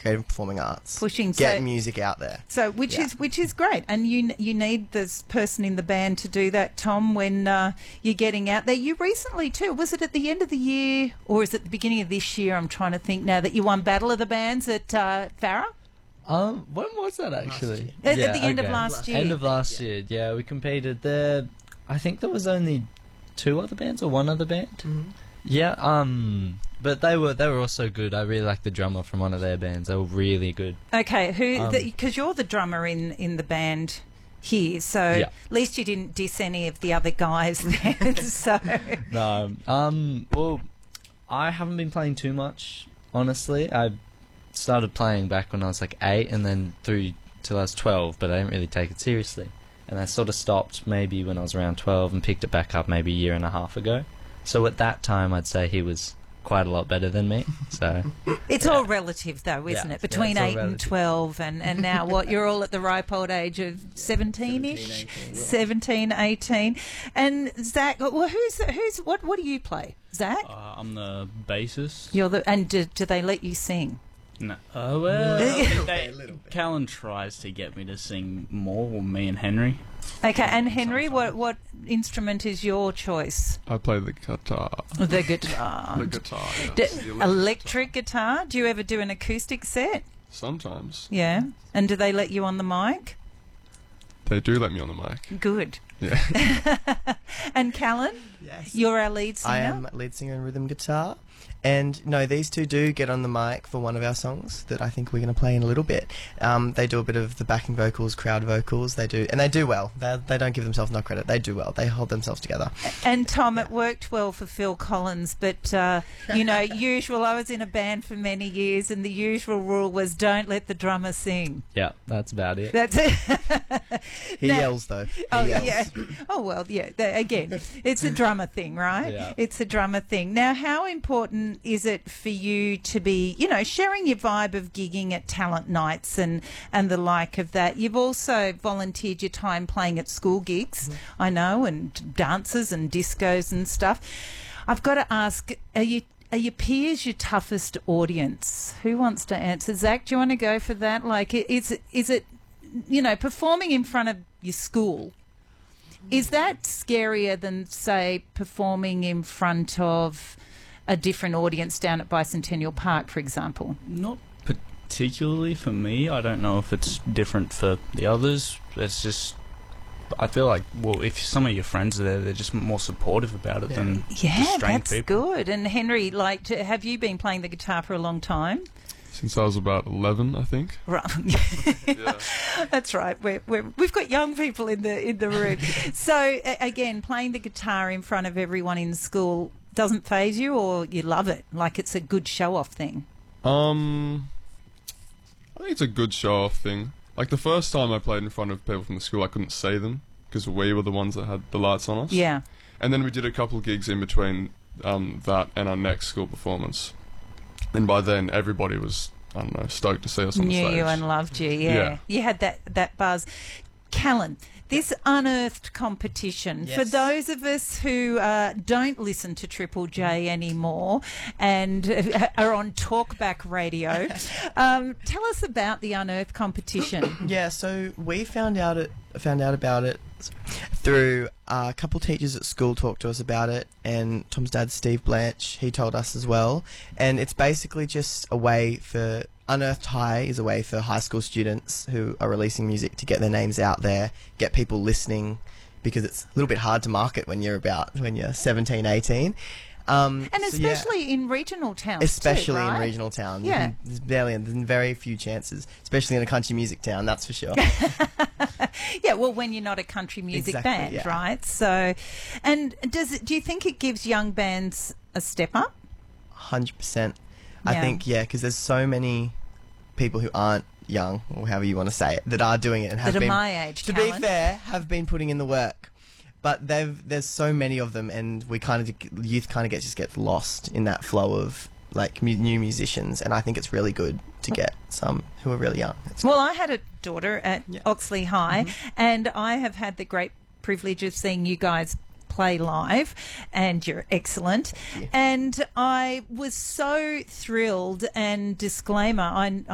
creative performing arts. Pushing, Get so- music out there. So, which is great, and you need this person in the band to do that, Tom. When you're getting out there, you recently too. Was it at the end of the year, or is it the beginning of this year? I'm trying to think now. That you won Battle of the Bands at Farah. When was that actually? At the end of last year. End of last year. Yeah, we competed there. I think there was only 2 other bands or 1 other band. Mm-hmm. Yeah. But they were also good. I really liked the drummer from one of their bands. They were really good. Okay, because you're the drummer in the band here, so at least you didn't diss any of the other guys then. So No. Well, I haven't been playing too much, honestly. I started playing back when I was like 8 and then through till I was 12, but I didn't really take it seriously. And I sort of stopped maybe when I was around 12 and picked it back up maybe a year and a half ago. So at that time, I'd say he was quite a lot better than me. So it's all relative, though, isn't it? Between 8 and relative. 12, and now what? You're all at the ripe old age of 17-ish, 17, 18. And Zach, well, what do you play, Zach? I'm the bassist. You're and do they let you sing? No. Callan tries to get me to sing more, or me and Henry. Okay, and Henry, what instrument is your choice? I play the guitar. The guitar. The guitar, yes. The electric guitar? Do you ever do an acoustic set? Sometimes. Yeah. And do they let you on the mic? They do let me on the mic. Good. Yeah. And Callan? Yes. You're our lead singer? I am lead singer and rhythm guitar. And no, these two do get on the mic for one of our songs that I think we're going to play in a little bit. They do a bit of the backing vocals, crowd vocals. They do, and they do well. They don't give themselves no credit. They do well. They hold themselves together. And Tom, it worked well for Phil Collins, but usual. I was in a band for many years, and the usual rule was don't let the drummer sing. yeah, that's about it. That's it. He yells though. He yells. Yeah. Oh well, yeah. Again, it's a drummer thing, right? Yeah. It's a drummer thing. Now, how important is it for you to be, sharing your vibe of gigging at talent nights and the like of that? You've also volunteered your time playing at school gigs, I know, and dances and discos and stuff. I've got to ask, are your peers your toughest audience? Who wants to answer? Zach, do you want to go for that? Like, is it performing in front of your school? Is that scarier than, say, performing in front of a different audience down at Bicentennial Park, for example? Not particularly for me. I don't know if it's different for the others. It's just, I feel like, well, if some of your friends are there, they're just more supportive about it than just strange that's people. good. And Henry, have you been playing the guitar for a long time? Since I was about 11, I think. Right. Yeah. That's right. We've got young people in the room. So again, playing the guitar in front of everyone in school doesn't faze you, or you love it? Like it's a good show-off thing? I think it's a good show-off thing. Like the first time I played in front of people from the school, I couldn't say them because we were the ones that had the lights on us. Yeah. And then we did a couple of gigs in between that and our next school performance. And by then, everybody was, I don't know, stoked to see us on the stage. Knew you and loved you, yeah. You had that buzz. Callan, this unearthed competition, Yes. for those of us who don't listen to Triple J anymore and are on Talkback Radio, tell us about the unearthed competition. Yeah, so we found out about it through a couple teachers at school talked to us about it, and Tom's dad, Steve Blanche, he told us as well. And it's basically just a way for Unearthed High is a way for high school students who are releasing music to get their names out there, get people listening, because it's a little bit hard to market when you're 17, 18. And especially in regional towns Especially too, right? in regional towns. Yeah. There's very few chances, especially in a country music town, that's for sure. Yeah, well, when you're not a country music Exactly, band, yeah. right? So, and do you think it gives young bands a step up? 100%. I Yeah. think, because there's so many people who aren't young, or however you want to say it, that are doing it and have That are been, my age, to Callan. be fair, have been putting in the work. But there's so many of them, and youth kind of gets lost in that flow of like new musicians, and I think it's really good to get some who are really young. Well, I had a daughter at Oxley High, Mm-hmm. and I have had the great privilege of seeing you guys play live, and you're excellent. you. And I was so thrilled, and disclaimer, I